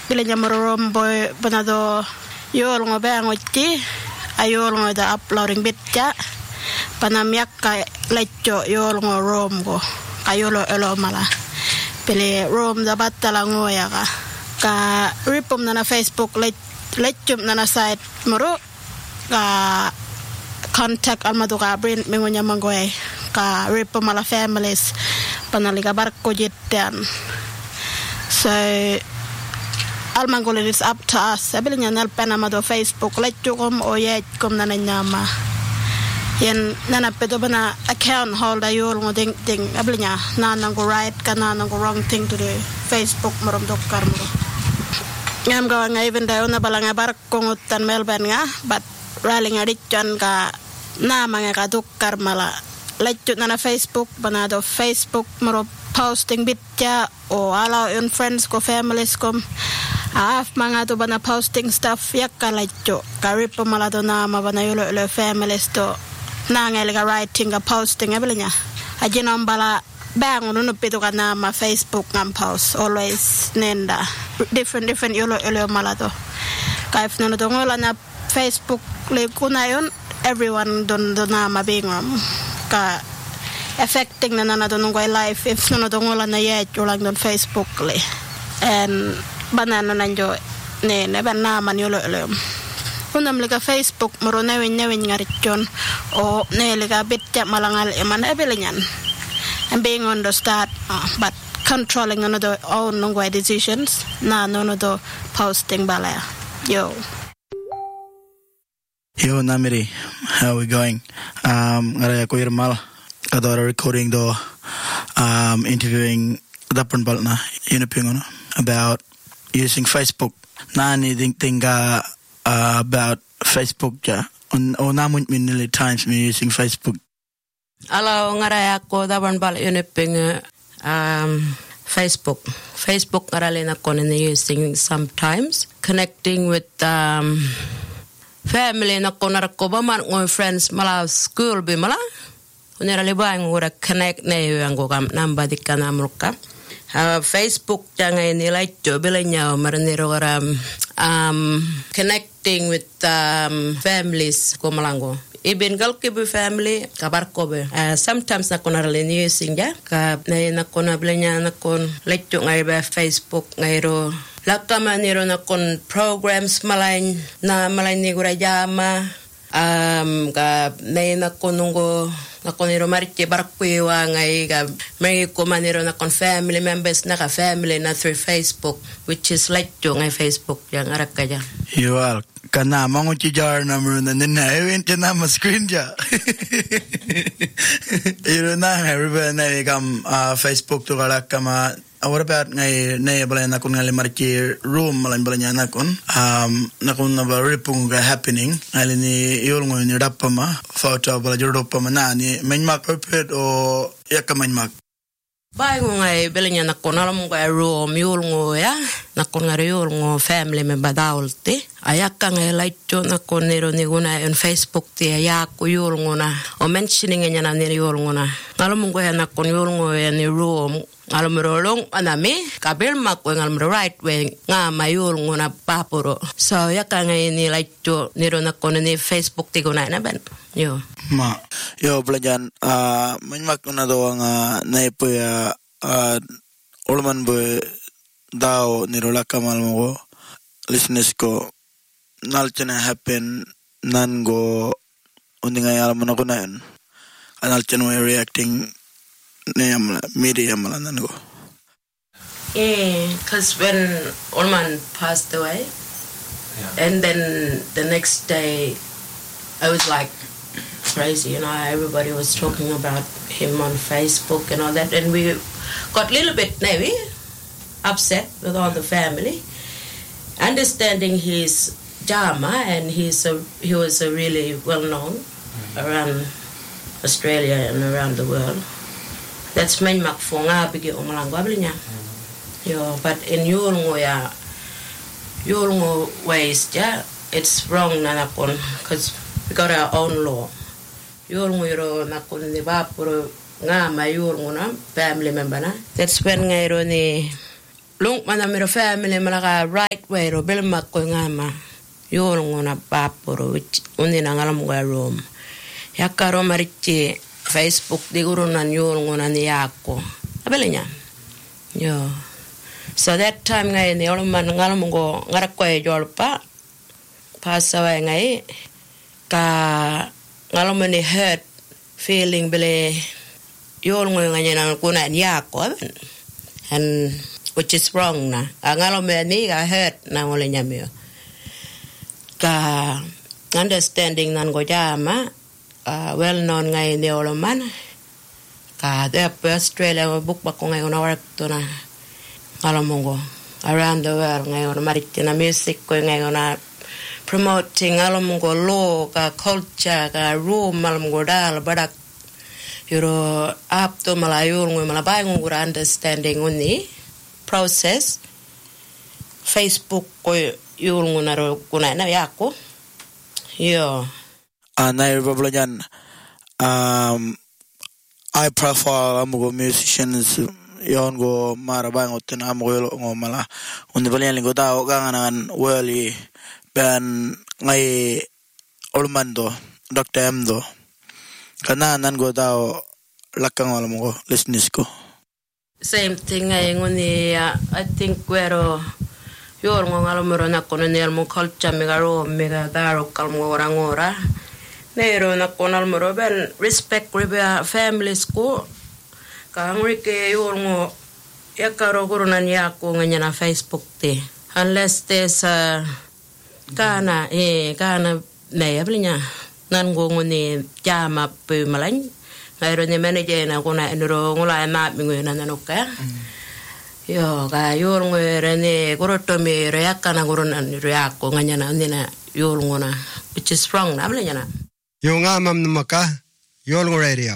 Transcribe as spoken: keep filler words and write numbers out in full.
bilanya marombo banado yol ngo bangochi ayol ngo da uploading bitja panamyak ka leccho yol ngo rom go kayolo elo mala pele rom da batala ngoya ka ka ripom na Facebook leccho na site moro ka contact almado ka brin mengonya mangoy ka ripom mala families panaliga barko jitten so almangol is up to us abilinya nal panama do Facebook leccho kom o yet kom na nyama yen nana pedo bana account holder yol ngo ding ding abilinya nana go right kana nana go wrong thing to the Facebook morom dokkar mo ngam ga nga even da ona balanga barko ngutan Melbourne nga but rally nga richan ka na mga ka dokkar mala leccho nana Facebook bana do Facebook moro posting bitja o allow your friends ko families kom af mga to bana posting stuff yakka leccho karip malado na mabana yolo le families to nangel ga writing ga posting ebelnya ajina mbala bango no pito kana ma Facebook ngam post always nenda different different yolo yolo malado kaif no to ngola na Facebook le kunayon everyone don don na mabingam ka affecting na na don ngoi life if no to ngola na yet ulang don Facebook le and banana nanjo ne ne banana man yolo le unam lega Facebook moro ne wen ne wen ngarichon o ne lega bitja malangal e man ebelenyan and being on the start uh, but controlling another own ngoi decisions na no no do posting balaya yo yo Namiri, how are we going um ngara ko irmal kadora recording do um interviewing dapan balna inapingono about using Facebook. Nani think think uh, uh, about Facebook ja. On on namun many times me using Facebook. Alo ngara ako daban bal uniping um Facebook. Facebook ngara na ko na using sometimes connecting with um family na ko na ko ba man ng friends mala school bi mala. Unira libang ura connect na yung kam namba di kana amruka. Uh, Facebook jangan nilai coba lenya mereniro ram um connecting with um families ko malango ibin gal kibu family kabar ko be uh, sometimes na kona raleni singa ka na kona blenya na kon lecture ngai ba Facebook ngai ro lakama niro na kon programs malain na malain ni gura jama um ka na konungo na koniro marche barkuwa ngai ga mai ko maniro na kon family members na ka family na through Facebook which is like to ngai Facebook yang arak kaja you are kana mangu ci jar number na na event na ma screen ja you na everybody na kam Facebook to kala kama what about ngai nei bala na kun ngali marchi room malan bala nya na kun um na kun na ba ripung ga happening ali ni yol ngo ni rapama photo bala jodo pama na ni menmak pepet o yakamenmak bai ngai bala nya na kun alam ga room yol ngo ya na kun ngari yol ngo family me badaulte ayaka ngai laito na kun nero ni guna on Facebook ti ya ku yol ngo na o mentioning nya na ni yol ngo na alam ngo ya na kun yol ngo ya ni room almerolong anami kabel mak wengal right wing nga mayul ngona papuro so yakanga ini laito niro na kono ni Facebook tigo na na ban yo ma yo belajan ah menmak na do nga naipo ya ulman bo dao niro la kamal mo listeners ko nalchana happen nan go undinga yala mo na ko na yan analchano reacting media malanango yeah cuz when Olman passed away yeah. And then the next day I was like crazy you know everybody was talking about him on Facebook and all that and we got a little bit maybe upset with all the family understanding his drama and he's a he was a really well known mm-hmm. around Australia and around the world. That's main mak fonga bigi omalang bablinya. Yo, but in yulngo ya, yulngo ways ja, it's wrong na nakon, cause we got our own law. Yulngo yoro nakon ni bapuro nga mayulngo na family member na. That's when nga yoro ni lung mana miro family malaka right wero belma ko ngama yol ngona paporo undi na ngalam go rom yakaro marichi Facebook di gurunan yol ngona ni yako abelenya yo so that time ngai ni olman ngalam go ngarak ko e jolpa pasawa ngai ka ngalam ni hurt feeling bele yol ngona ngana kuna ni yako and which is wrong na angalo me ni ga hurt na ngole nyamio ka understanding nan go jama uh, well known ngai ne oloman ka de Australia book ba ko ngai ona work to na ngalo mongo around the world ngai ona maritina music ko ngai ona promoting ngalo mongo law ka culture ka room mal mongo dal badak yuro up to malayul ngai malabay ngura understanding uni process Facebook ko yung naro kuna na yako yo anay bablanyan um I profile amugo musicians yon go marabang otin amugo ngo mala undi balyan lingo tao gangan wali ban ngai olmando Doctor M do kana nan go tao lakang wala mo listeners ko. Same thing ay ngoni uh, I think wero yor ngalo mero na kono nel mo culture megaro mega daro kalmo orang ora nero na konal mero ben respect ribe families ko kangri ke yor ngo yakaro gurunan yako nganya na Facebook te unless there's a kana eh kana me ablinya nan go ngoni jama pe malany ngayon ni manager na kuna enro ngula na mingo na nanoka yo ga yor ngere ni goroto mi reaka na gorona ni reako nganya na ndina yor ngona which is wrong na blenya na yo nga mam maka yor ngore